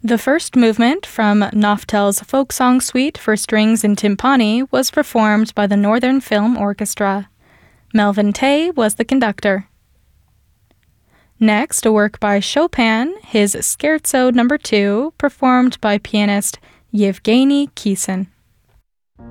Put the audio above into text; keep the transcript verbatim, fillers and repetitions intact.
The first movement from Noftel's folk song suite for strings and timpani was performed by the Northern Film Orchestra. Melvin Tay was the conductor. Next, a work by Chopin, his Scherzo number two, performed by pianist Yevgeny Kissin.